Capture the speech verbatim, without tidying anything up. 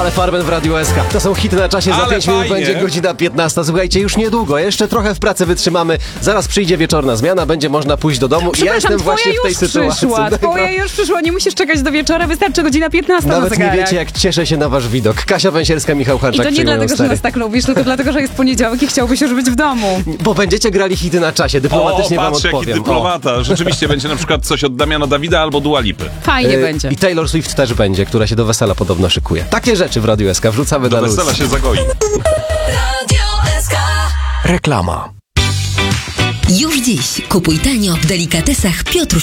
Ale Farben w Radiu S K. To są hity na czasie, za Ale pięć minut fajnie. będzie godzina piętnasta. Słuchajcie, już niedługo, jeszcze trochę w pracy wytrzymamy. Zaraz przyjdzie wieczorna zmiana, będzie można pójść do domu. I ja Przepraszam, jestem twoja właśnie w tej już sytuacji. przyszła, twoja już przyszła, nie musisz czekać do wieczora, wystarczy godzina piętnasta na Nawet nie zegarek. wiecie, jak cieszę się na wasz widok. Kasia Węsierska, Michał I Harczak to nie przyjmują dlatego, że stary. nas tak lubisz, tylko dlatego, że jest poniedziałek i chciałbyś już być w domu. Bo będziecie grali hity na czasie, dyplomatycznie O, wam patrz, jaki odpowiem. dyplomata. Rzeczywiście będzie na przykład coś od Damiana Dawida albo Dua Lipy. Fajnie Y, będzie. I Taylor Swift też będzie, która się do wesela podobno szykuje. Takie rzeczy w Radiu S K wrzucamy Do dla luz. wesela się zagoi. Reklama. Już dziś kupuj tanio w delikatesach Piotruś